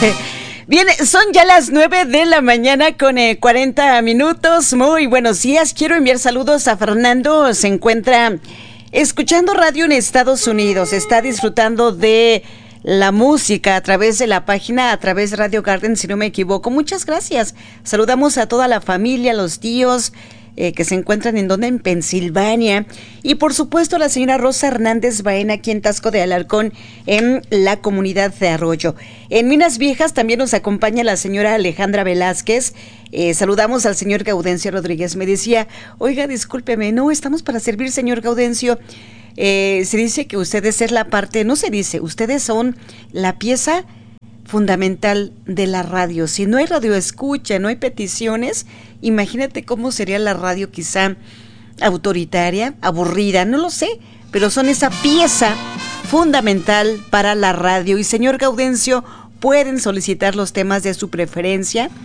Bien, son ya las 9 de la mañana con 40 minutos. Muy buenos días. Quiero enviar saludos a Fernando. Se encuentra escuchando radio en Estados Unidos. Está disfrutando de la música a través de la página, a través de Radio Garden, si no me equivoco. Muchas gracias. Saludamos a toda la familia, los tíos que se encuentran en Pensilvania, y por supuesto la señora Rosa Hernández Baena aquí en Taxco de Alarcón, en la comunidad de Arroyo. En Minas Viejas también nos acompaña la señora Alejandra Velázquez. Saludamos al señor Gaudencio Rodríguez. Me decía, oiga, discúlpeme, no estamos para servir, señor Gaudencio. Se dice que ustedes es la parte, no se dice, ustedes son la pieza fundamental de la radio. Si no hay radio escucha, no hay peticiones, imagínate cómo sería la radio, quizá autoritaria, aburrida, no lo sé, pero son esa pieza fundamental para la radio. Y señor Gaudencio, pueden solicitar los temas de su preferencia